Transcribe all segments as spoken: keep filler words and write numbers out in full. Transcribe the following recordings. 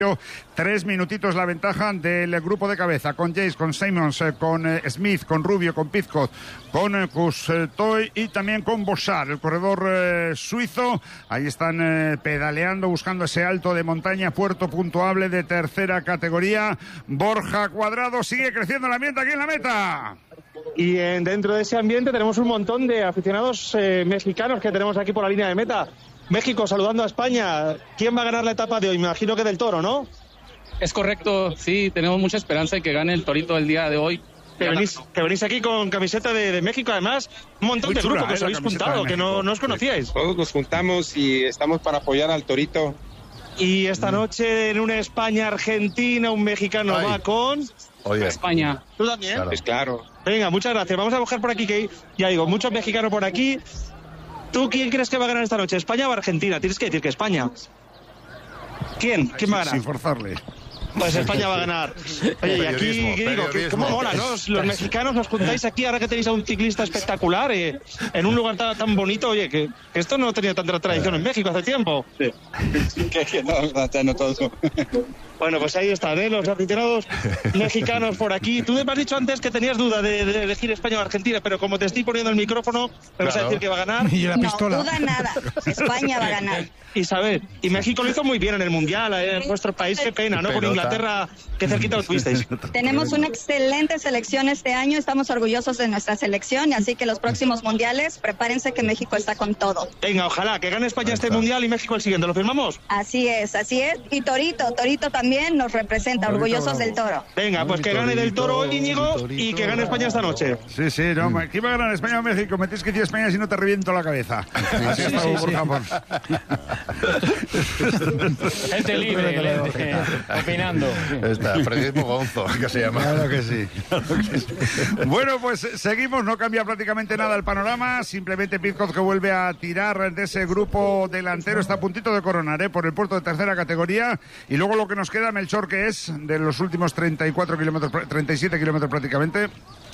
Tres minutitos la ventaja del grupo de cabeza, con Yates, con Simons, con eh, Smith, con Rubio, con Pizcot, con eh, Cousteau y también con Bossard, el corredor eh, suizo. Ahí están eh, pedaleando, buscando ese alto de montaña, puerto puntuable de tercera categoría. Borja Cuadrado, sigue creciendo el ambiente aquí en la meta. Y en, dentro de ese ambiente tenemos un montón de aficionados eh, mexicanos que tenemos aquí por la línea de meta. México saludando a España. ¿Quién va a ganar la etapa de hoy? Me imagino que Del Toro, ¿no? Es correcto, sí, tenemos mucha esperanza de que gane el Torito el día de hoy. Que venís, que venís aquí con camiseta de, de México, además, un montón Muy de chula, grupos que eh, os habéis juntado, que no, no os conocíais. Todos nos juntamos y estamos para apoyar al Torito. Y esta noche en una España-Argentina, un mexicano Ay. va con... Oye, España. ¿Tú también? Claro. Pues claro. Venga, muchas gracias. Vamos a buscar por aquí, que ya digo, muchos mexicanos por aquí. ¿Tú quién crees que va a ganar esta noche? ¿España o Argentina? Tienes que decir que España. ¿Quién? ¿Quién va a ganar? Sin forzarle. Pues España va a ganar. Oye, y aquí, Periodismo, ¿qué digo? periodismo. ¿Cómo mola, no? Los, los mexicanos os juntáis aquí ahora que tenéis a un ciclista espectacular eh, en un lugar tan, tan bonito. Oye, que esto no tenía tanta tradición en México hace tiempo. Sí. que, que no, no, no todo. Bueno, pues ahí están, ¿eh? Los aficionados mexicanos por aquí. Tú me has dicho antes que tenías duda de, de elegir España o Argentina, pero como te estoy poniendo el micrófono, me vas a Claro. decir que va a ganar. Y la No, pistola. duda nada. España va a ganar. Isabel, y México lo hizo muy bien en el Mundial, eh, en vuestro país, qué pena, ¿no? Con Pelota. Inglaterra, qué cerquita lo tuvisteis. Tenemos una excelente selección este año, estamos orgullosos de nuestra selección, así que los próximos mundiales, prepárense que México está con todo. Venga, ojalá que gane España Ahí este está. Mundial y México el siguiente. ¿Lo firmamos? Así es, así es. Y Torito, Torito también nos representa, Torito orgullosos bravo. del Toro. Venga, pues que gane Del Toro hoy, Íñigo, y que gane España esta noche. Sí, sí, no, ¿quién va a ganar, España o México? Me tienes que decir España si no te reviento la cabeza. Así está Borja Pons. Gente libre, gente opinando. Está, periodismo gonzo, que se llama. Claro que sí, claro que sí. Bueno, pues eh, seguimos, no cambia prácticamente nada el panorama, simplemente Pizcot que vuelve a tirar de ese grupo delantero, está a puntito de coronar, ¿eh? Por el puerto de tercera categoría, y luego lo que nos queda, Melchor, que es de los últimos treinta y cuatro kilómetros, treinta y siete kilómetros prácticamente.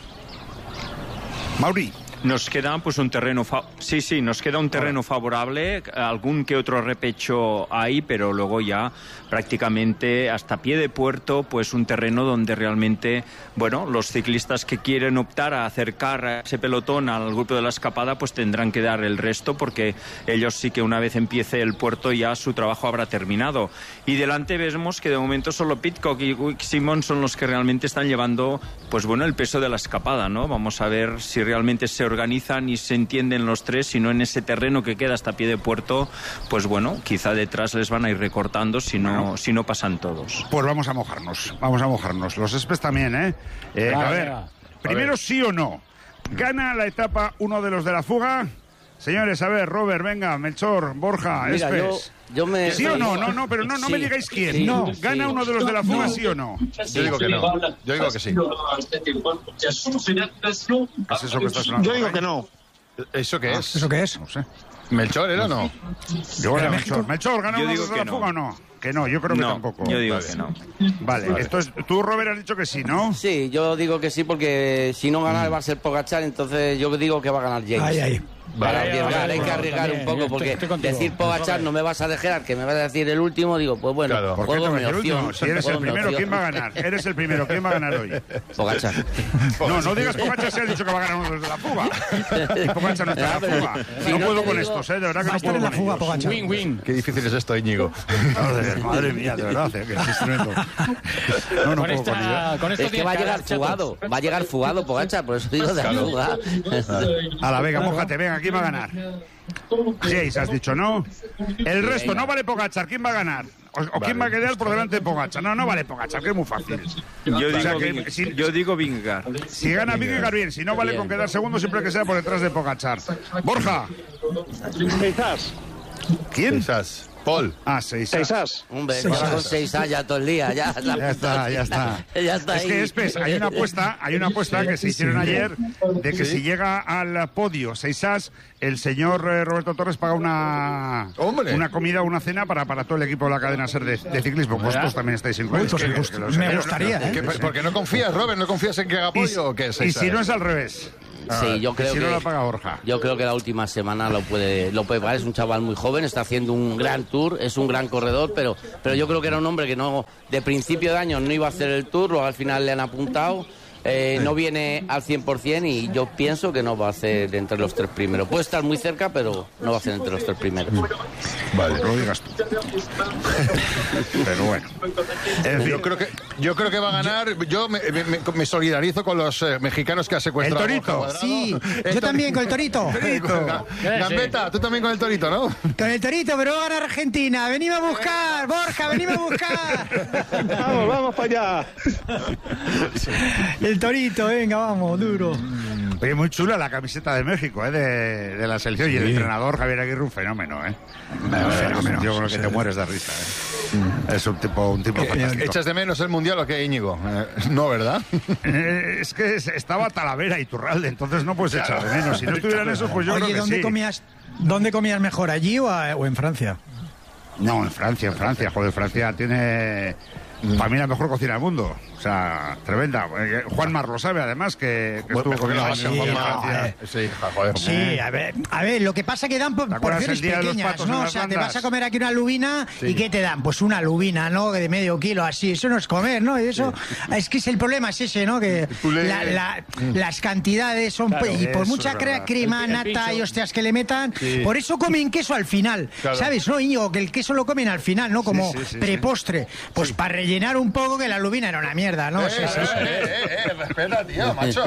Mauri. Nos queda pues un terreno fa- sí sí nos queda un terreno favorable, algún que otro repecho hay, pero luego ya prácticamente hasta pie de puerto, pues un terreno donde realmente, bueno, los ciclistas que quieren optar a acercar a ese pelotón al grupo de la escapada, pues tendrán que dar el resto, porque ellos sí que una vez empiece el puerto ya su trabajo habrá terminado. Y delante vemos que de momento solo Pidcock y Wick Simon son los que realmente están llevando, pues bueno, el peso de la escapada, ¿no? Vamos a ver si realmente se organizan y se entienden los tres, si no en ese terreno que queda hasta pie de puerto, pues bueno, quizá detrás les van a ir recortando si no, bueno, si no pasan todos. Pues vamos a mojarnos, vamos a mojarnos. Los Espes también, ¿eh? eh Venga, a ver, venga. primero A ver. sí o no. ¿Gana la etapa uno de los de la fuga? Señores, a ver, Robert, venga, Melchor, Borja, Mira, yo, Espes. yo me... ¿Sí o no? No, no, pero no, no Sí, me digáis quién. sí, No, sí. ¿gana uno de los de la fuga, sí o no? Yo digo que no. Yo digo que sí. ¿Qué es eso que está sonando? Yo digo que no. ¿Eso qué es? ¿Eso qué es? No sé. ¿Melchor era o no? Yo ¿Era era México? Melchor. Melchor, ¿gana Yo uno de digo los de que la no. fuga o no? Que no, yo creo que No, tampoco. yo digo Vale. que no. Vale, entonces tú, Robert, has dicho que sí, ¿no? Sí, yo digo que sí, porque si no gana va a ser Pogačar, entonces yo digo que va a ganar James. Ahí, ahí. Para Vale. arriesgar, hay que arriesgar También, un poco, yo porque estoy- estoy contigo. decir Pogačar no me vas a dejar, que me vas a decir el último, digo, pues bueno, Claro. ¿Por qué te juego vas mi a decir opción. último? Si eres el juego mi primero, opción. ¿quién va a ganar? Eres el primero, ¿quién va a ganar hoy? Pogačar. No, no digas Pogačar si has dicho que va a ganar uno de los de la fuga. Y Pogačar no está en Ah, la pero fuga. si No no puedo te con digo- estos, ¿eh? De verdad que Va a no estar puedo en la con fuga, ellos. Pogačar. Win-win. Qué difícil es esto, Íñigo. Joder, madre mía, de verdad, ¿eh? Que es instrumento. No, no Con, puedo con ello. esta, con esto Es que tienes va a llegar ganar, chato. fugado, va a llegar fugado Pogačar, por eso digo de la fuga. A la Vega, mójate, venga, ¿quién va a ganar? Jace, has dicho, ¿no? El resto, no vale Pogačar, ¿quién va a ganar? ¿O, o quién va a quedar por delante de Pogačar? No, no vale Pogačar, que es muy fácil. Yo O sea, digo, que Ving- si- yo digo Vingegaard. Si gana Vingegaard, bien. Si no, vale con quedar segundo siempre que sea por detrás de Pogačar. Borja. Quizás. ¿Quién? Quizás. Paul. Ah, seis. Seisas. Hombre, Seis lleva con horas. seis A ya todo el día, ya. Ya está, ya está. Ya está Es ahí. que, Espes, hay una apuesta, hay una apuesta que se hicieron ayer de que si llega al podio seis as, el señor eh, Roberto Torres paga una ¡Hombre! una comida o una cena para, para todo el equipo de la cadena SER de, de ciclismo. Vosotros también estáis incluidos. Uy, pues que- me que lo me sé. gustaría, ¿eh? ¿Qué- ¿Por qué no confías, Robert? ¿No confías en que haga Y, pollo o qué es? y si no es al revés. Sí, yo creo si que... no lo paga Borja. Yo creo que la última semana lo puede, lo puede pagar. Es un chaval muy joven, está haciendo un gran tour, es un gran corredor, pero, pero yo creo que era un hombre que no, de principio de año no iba a hacer el tour, luego al final le han apuntado. Eh, no viene al cien por cien y yo pienso que no va a ser entre los tres primeros. Puede estar muy cerca, pero no va a ser entre los tres primeros. Vale, lo digas tú. Pero bueno. En fin, yo creo que yo creo que va a ganar. Yo me, me, me solidarizo con los eh, mexicanos que ha secuestrado. El Torito. Borja Sí, el yo torito. también con el Torito. Torito. Gambetta, tú también con el Torito, ¿no? Con el Torito, pero va a ganar Argentina. Venimos a buscar, Borja, venimos a buscar. Vamos, vamos para allá. El Torito, venga, vamos, duro. Oye, muy chula la camiseta de México, ¿eh? De, de la selección. Y el entrenador Javier Aguirre, un fenómeno, ¿eh? Un fenómeno. Yo creo que te mueres de risa, ¿eh? Es un tipo, un tipo fantástico. ¿Echas de menos el Mundial o qué, Íñigo? Eh, no, ¿verdad? Eh, es que estaba Talavera y Turralde, entonces no puedes echar de menos. Si no estuvieran esos, pues yo Oye, creo que ¿dónde sí. comías, ¿dónde comías mejor, allí o, a- o en Francia? No, en Francia, en Francia. Joder, Francia tiene... Para mí la mejor cocina del mundo. O sea, tremenda. Eh, Juan Mar lo sabe, además, que, que estuvo comiendo Ah, en sí, Francia. sí, joder. Sí, a ver, a ver, lo que pasa que dan por- ¿Te acuerdas porciones el día de los pequeñas, patos en ¿no? O las sea, te bandas? vas a comer aquí una lubina Sí. y ¿qué te dan? Pues una lubina, ¿no? De medio kilo, así. Eso no es comer, ¿no? Y eso, es que es el problema, es ese, ¿no? Que Pulé. la- la- las cantidades son... Claro, y por eso mucha es cre- verdad. crema, El- el nata pincho. y hostias que le metan, Sí. por eso comen queso al final, Claro. ¿sabes? No, Íñigo, que el queso lo comen al final, ¿no? Como sí, sí, sí. prepostre. Pues para rellenar un poco que la lubina era una mierda, ¿no? Eh, Sí, sí, eh, sí. eh, eh, eh, respeta, tío, macho.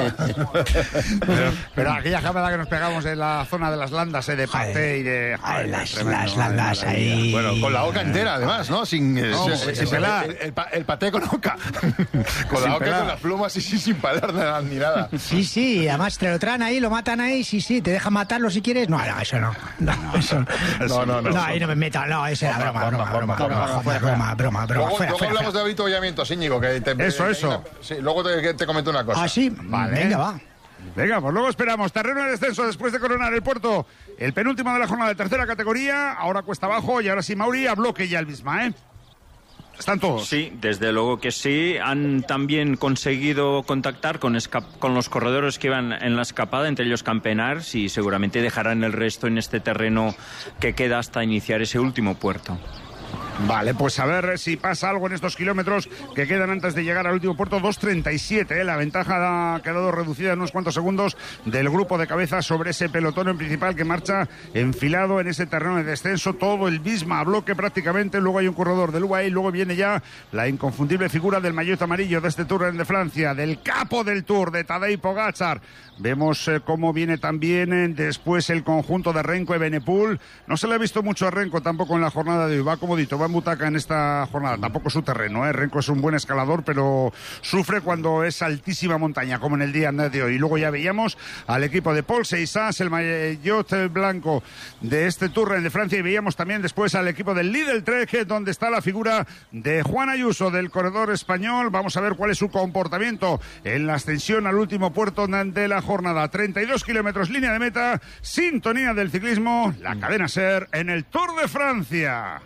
Pero, pero aquella jamada que nos pegamos en la zona de las landas, eh, de paté y de... Ay, joder, las, tremendo, las madre landas mía. ahí. Bueno, con la oca entera, además, ¿no? Sin, eh, No, sin, sin pelar. El, el pa- el paté con oca. Con Sin la oca y pelar. con las plumas y sí, sin palar nada, ni nada. Sí, sí, además te lo traen ahí, lo matan ahí, sí, sí, te dejan matarlo si quieres. No, no, eso no. No, eso no. No, no, no. No, ahí no me metan, no, esa era broma, broma, broma, broma, joder, broma, broma, broma, Luego, fuera, luego fuera, hablamos fuera. de avituallamientos, Íñigo, que te, Eso, que- eso. Sí, luego te, te comento una cosa. Ah, sí, Vale. venga, va. Venga, pues luego esperamos. Terreno de descenso después de coronar el Puerto. El penúltimo de la jornada de tercera categoría. Ahora cuesta abajo y ahora sí Mauri a bloque ya el misma, ¿eh? Están todos. Sí, desde luego que sí. Han también conseguido contactar con, esca- con los corredores que iban en la escapada, entre ellos Campenars, y seguramente dejarán el resto en este terreno que queda hasta iniciar ese último puerto. Vale, pues a ver si pasa algo en estos kilómetros que quedan antes de llegar al último puerto. Dos treinta y siete, ¿eh? La ventaja ha quedado reducida en unos cuantos segundos del grupo de cabeza sobre ese pelotón en principal que marcha enfilado en ese terreno de descenso. Todo el mismo a bloque prácticamente. Luego hay un corredor del U A E y luego viene ya la inconfundible figura del maillot amarillo de este Tour de Francia, del capo del Tour, de Tadej Pogačar. Vemos eh, cómo viene también eh, después el conjunto de Renko y Benepul. No se le ha visto mucho a Renko tampoco en la jornada de hoy. Va comodito, va en butaca en esta jornada. Tampoco es su terreno, ¿eh? Renko es un buen escalador, pero sufre cuando es altísima montaña, como en el día de hoy. Y luego ya veíamos al equipo de Paul Seixas, el maillot blanco de este Tour de Francia. Y veíamos también después al equipo del Lidl Trek, donde está la figura de Juan Ayuso, del corredor español. Vamos a ver cuál es su comportamiento en la ascensión al último puerto de la jornada. treinta y dos kilómetros, línea de meta, sintonía del ciclismo, la cadena SER en el Tour de Francia.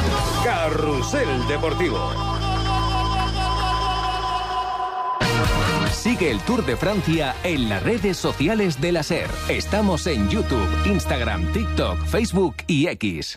Carrusel Deportivo. Sigue el Tour de Francia en las redes sociales de la SER. Estamos en YouTube, Instagram, TikTok, Facebook y X.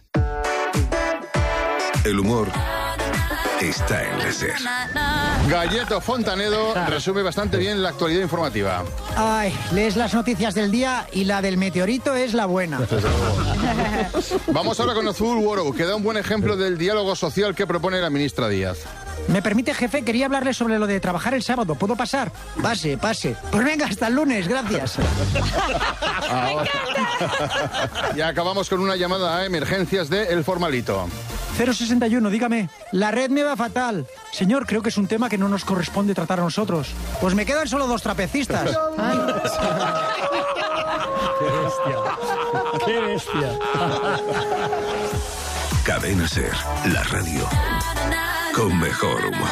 El humor está en la SER. Galleto Fontanedo resume bastante bien la actualidad informativa. Ay, lees las noticias del día y la del meteorito es la buena. Vamos ahora con Azul World, que da un buen ejemplo del diálogo social que propone la ministra Díaz. ¿Me permite, jefe? Quería hablarle sobre lo de trabajar el sábado. ¿Puedo pasar? Pase, pase. Pues venga, hasta el lunes, gracias. Ahora. Y acabamos con una llamada a emergencias de El Formalito. cero sesenta y uno, dígame. La red me va fatal. Señor, creo que es un tema que no nos corresponde tratar a nosotros. Pues me quedan solo dos trapecistas. Ay. Qué bestia. Qué bestia. Cadena SER, la radio con mejor humor.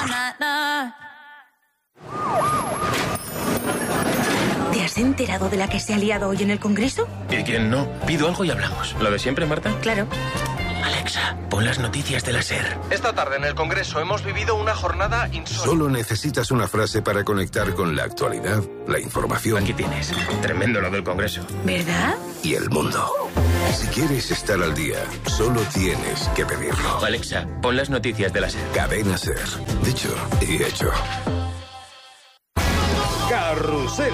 ¿Te has enterado de la que se ha liado hoy en el Congreso? ¿Y quién no? Pido algo y hablamos. ¿Lo de siempre, Marta? Claro. Vale. Alexa, pon las noticias de la SER. Esta tarde en el Congreso hemos vivido una jornada insólita. Solo necesitas una frase para conectar con la actualidad, la información. Aquí tienes. Tremendo lo del Congreso. ¿Verdad? Y el mundo. Si quieres estar al día, solo tienes que pedirlo. Alexa, pon las noticias de la SER. Cadena SER. Dicho y hecho. Carrusel.